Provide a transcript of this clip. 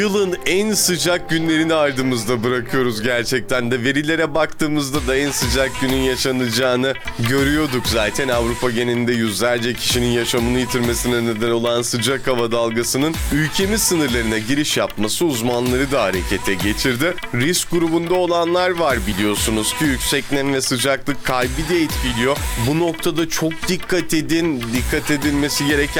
Yılın en sıcak günlerini ardımızda bırakıyoruz gerçekten de. Verilere baktığımızda da en sıcak günün yaşanacağını görüyorduk zaten. Avrupa genelinde yüzlerce kişinin yaşamını yitirmesine neden olan sıcak hava dalgasının ülkemiz sınırlarına giriş yapması uzmanları da harekete geçirdi. Risk grubunda olanlar var biliyorsunuz ki yüksek nem ve sıcaklık kalbi de etkiliyor. Bu noktada çok dikkat edin. Dikkat edilmesi gereken